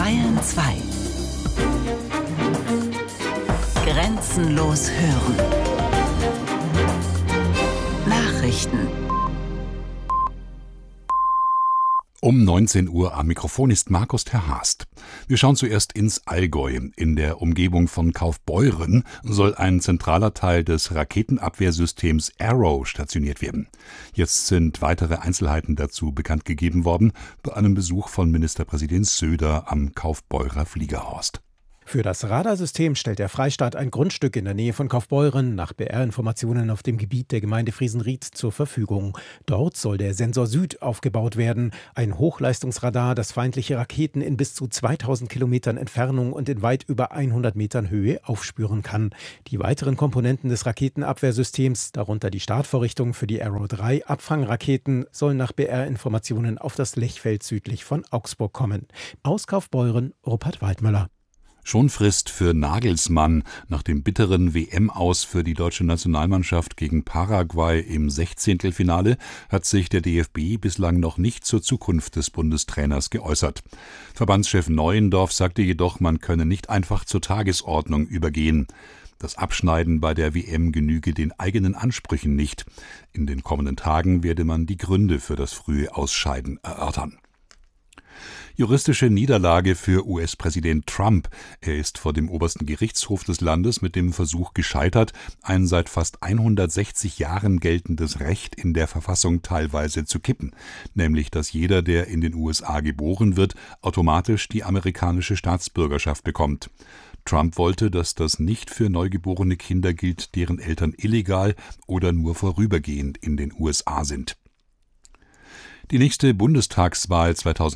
Bayern 2. Grenzenlos hören. Nachrichten. Um 19 Uhr am Mikrofon ist Markus Terhast. Wir schauen zuerst ins Allgäu. In der Umgebung von Kaufbeuren soll ein zentraler Teil des Raketenabwehrsystems Arrow stationiert werden. Jetzt sind weitere Einzelheiten dazu bekannt gegeben worden bei einem Besuch von Ministerpräsident Söder am Kaufbeurer Fliegerhorst. Für das Radarsystem stellt der Freistaat ein Grundstück in der Nähe von Kaufbeuren nach BR-Informationen auf dem Gebiet der Gemeinde Friesenried zur Verfügung. Dort soll der Sensor Süd aufgebaut werden, ein Hochleistungsradar, das feindliche Raketen in bis zu 2000 Kilometern Entfernung und in weit über 100 Metern Höhe aufspüren kann. Die weiteren Komponenten des Raketenabwehrsystems, darunter die Startvorrichtung für die Arrow 3 Abfangraketen, sollen nach BR-Informationen auf das Lechfeld südlich von Augsburg kommen. Aus Kaufbeuren, Rupert Waldmüller. Schon Frist für Nagelsmann. Nach dem bitteren WM-Aus für die deutsche Nationalmannschaft gegen Paraguay im 16. hat sich der DFB bislang noch nicht zur Zukunft des Bundestrainers geäußert. Verbandschef Neuendorf sagte jedoch, man könne nicht einfach zur Tagesordnung übergehen. Das Abschneiden bei der WM genüge den eigenen Ansprüchen nicht. In den kommenden Tagen werde man die Gründe für das frühe Ausscheiden erörtern. Juristische Niederlage für US-Präsident Trump. Er ist vor dem obersten Gerichtshof des Landes mit dem Versuch gescheitert, ein seit fast 160 Jahren geltendes Recht in der Verfassung teilweise zu kippen, nämlich dass jeder, der in den USA geboren wird, automatisch die amerikanische Staatsbürgerschaft bekommt. Trump wollte, dass das nicht für neugeborene Kinder gilt, deren Eltern illegal oder nur vorübergehend in den USA sind. Die nächste Bundestagswahl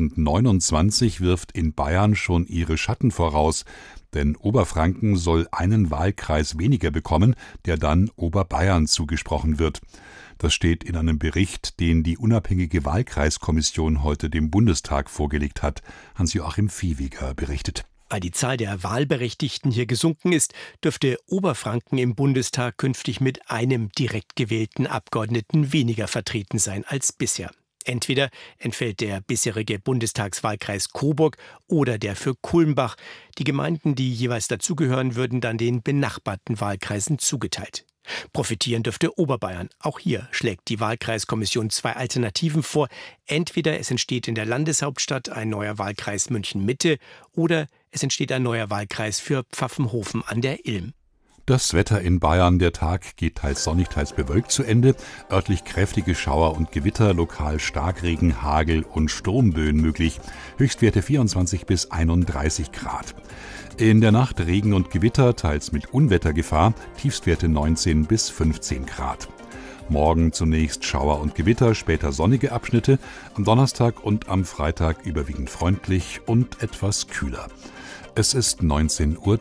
2029 wirft in Bayern schon ihre Schatten voraus, denn Oberfranken soll einen Wahlkreis weniger bekommen, der dann Oberbayern zugesprochen wird. Das steht in einem Bericht, den die unabhängige Wahlkreiskommission heute dem Bundestag vorgelegt hat. Hans-Joachim Viehweger berichtet. Weil die Zahl der Wahlberechtigten hier gesunken ist, dürfte Oberfranken im Bundestag künftig mit einem direkt gewählten Abgeordneten weniger vertreten sein als bisher. Entweder entfällt der bisherige Bundestagswahlkreis Coburg oder der für Kulmbach. Die Gemeinden, die jeweils dazugehören, würden dann den benachbarten Wahlkreisen zugeteilt. Profitieren dürfte Oberbayern. Auch hier schlägt die Wahlkreiskommission zwei Alternativen vor. Entweder es entsteht in der Landeshauptstadt ein neuer Wahlkreis München-Mitte oder es entsteht ein neuer Wahlkreis für Pfaffenhofen an der Ilm. Das Wetter in Bayern, der Tag geht teils sonnig, teils bewölkt zu Ende. Örtlich kräftige Schauer und Gewitter, lokal Starkregen, Hagel und Sturmböen möglich. Höchstwerte 24 bis 31 Grad. In der Nacht Regen und Gewitter, teils mit Unwettergefahr, Tiefstwerte 19 bis 15 Grad. Morgen zunächst Schauer und Gewitter, später sonnige Abschnitte. Am Donnerstag und am Freitag überwiegend freundlich und etwas kühler. Es ist 19:03 Uhr.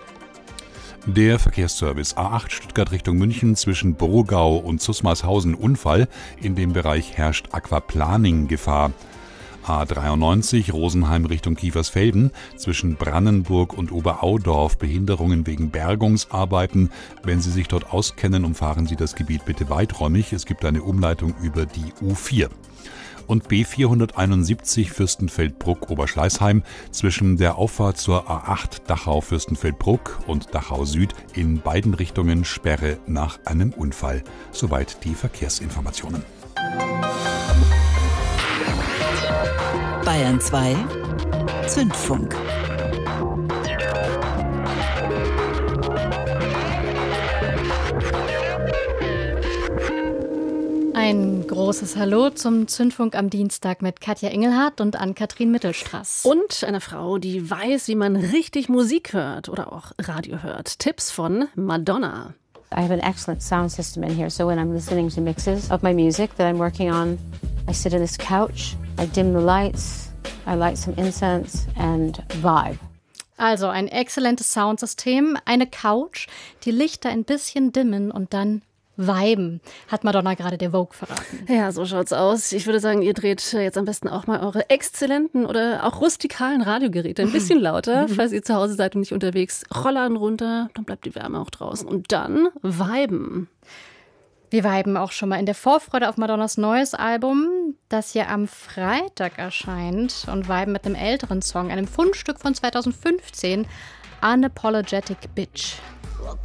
Der Verkehrsservice A8 Stuttgart Richtung München zwischen Brogau und Zusmarshausen Unfall. In dem Bereich herrscht Aquaplaning-Gefahr. A93 Rosenheim Richtung Kiefersfelden zwischen Brannenburg und Oberaudorf Behinderungen wegen Bergungsarbeiten. Wenn Sie sich dort auskennen, umfahren Sie das Gebiet bitte weiträumig. Es gibt eine Umleitung über die U4. Und B471 Fürstenfeldbruck Oberschleißheim zwischen der Auffahrt zur A8 Dachau-Fürstenfeldbruck und Dachau Süd in beiden Richtungen Sperre nach einem Unfall. Soweit die Verkehrsinformationen. Bayern 2 Zündfunk. Ein großes Hallo zum Zündfunk am Dienstag mit Katja Engelhardt und Ann-Kathrin Mittelstraß. Und einer Frau, die weiß, wie man richtig Musik hört oder auch Radio hört. Tipps von Madonna. I have an excellent sound system in here, so when I'm listening to mixes of my music that I'm working on, I sit on this couch, I dim the lights, I light some incense and vibe. Also ein exzellentes Soundsystem, eine Couch, die Lichter ein bisschen dimmen und dann viben, hat Madonna gerade der Vogue verraten. Ja, so schaut's aus. Ich würde sagen, ihr dreht jetzt am besten auch mal eure exzellenten oder auch rustikalen Radiogeräte ein bisschen lauter, falls ihr zu Hause seid und nicht unterwegs. Rollern runter, dann bleibt die Wärme auch draußen. Und dann viben. Wir viben auch schon mal in der Vorfreude auf Madonnas neues Album, das ja am Freitag erscheint, und viben mit einem älteren Song, einem Fundstück von 2015, Unapologetic Bitch.